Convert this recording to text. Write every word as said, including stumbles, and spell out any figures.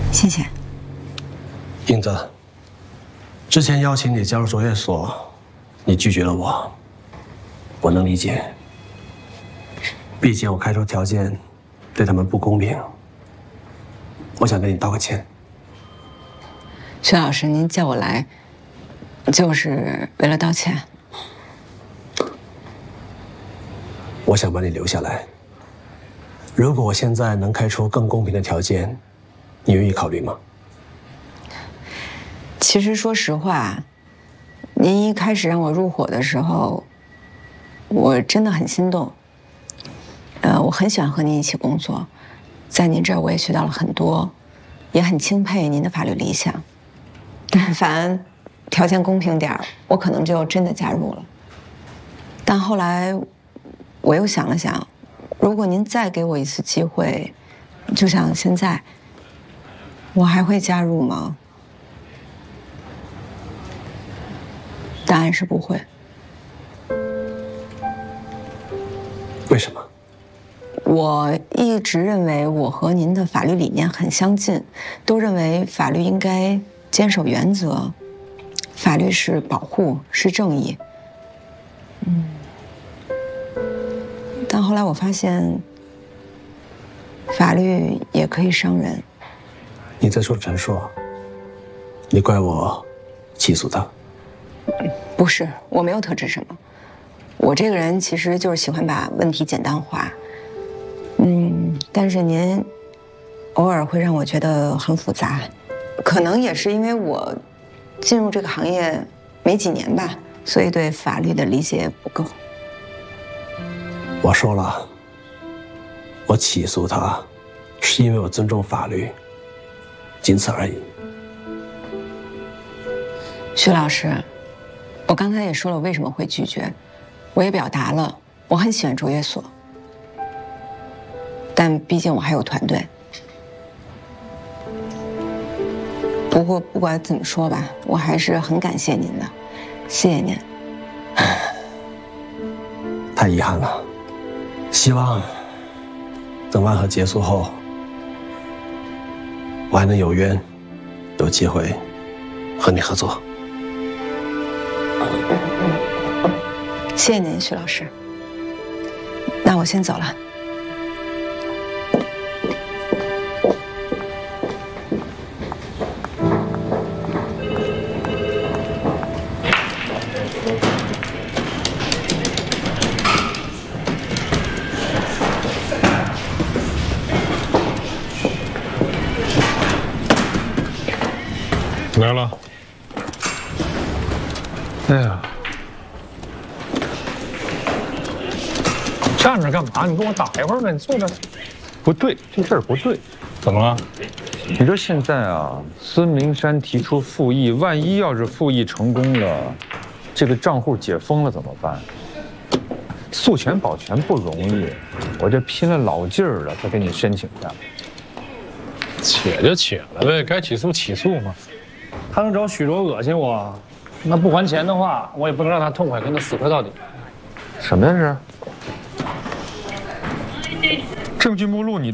谢谢。 英子，之前邀请你加入卓越所，你拒绝了我，我能理解。毕竟我开出条件对他们不公平，我想跟你道个歉。 薛老师，您叫我来，就是为了道歉。 我想把你留下来。如果我现在能开出更公平的条件，你愿意考虑吗？ 其实说实话，您一开始让我入伙的时候，我真的很心动。呃，我很喜欢和您一起工作，在您这儿我也学到了很多，也很钦佩您的法律理想。但凡条件公平点儿，我可能就真的加入了。但后来我又想了想，如果您再给我一次机会，就像现在，我还会加入吗？答案是不会。 为什么？ 我一直认为我和您的法律理念很相近，都认为法律应该坚守原则，法律是保护，是正义。嗯，但后来我发现，法律也可以伤人。 你在说陈硕，你怪我起诉他？ 不是，我没有特指什么。我这个人其实就是喜欢把问题简单化。嗯，但是您偶尔会让我觉得很复杂，可能也是因为我进入这个行业没几年吧，所以对法律的理解不够。 我说了，我起诉他，是因为我尊重法律，仅此而已。 徐老师，我刚才也说了为什么会拒绝，我也表达了我很喜欢卓越所，但毕竟我还有团队。不过不管怎么说吧，我还是很感谢您的，谢谢您。 太遗憾了，希望等万和结束后，我还能有缘有机会和你合作。 谢谢您，徐老师。那我先走了。 来了。哎呀，站着干嘛？你跟我打一会儿呗，你坐着。 不对，这事儿不对。 怎么了？ 你说现在啊，孙明山提出复议，万一要是复议成功了，这个账户解封了怎么办？诉权保全不容易，我这拼了老劲儿了才给你申请的。 且就且了呗，该起诉起诉嘛。他能找许卓恶心我，那不还钱的话，我也不能让他痛快，跟他死磕到底。 什么呀这？证据目录你。